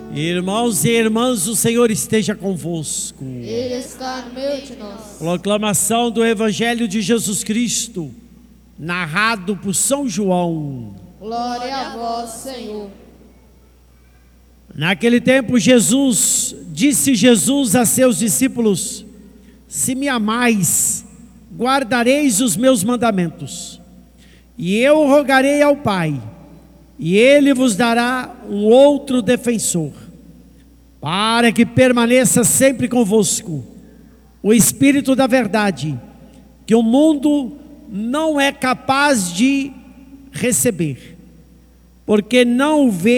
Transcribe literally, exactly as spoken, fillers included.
Irmãos e irmãs, o Senhor esteja convosco. Ele está no meio de nós. Proclamação do Evangelho de Jesus Cristo, narrado por São João. Glória a vós, Senhor. Naquele tempo, Jesus, disse Jesus a seus discípulos: se me amais, guardareis os meus mandamentos. E eu rogarei ao Pai, e Ele vos dará um outro defensor, para que permaneça sempre convosco, o Espírito da verdade, que o mundo não é capaz de receber, porque não vê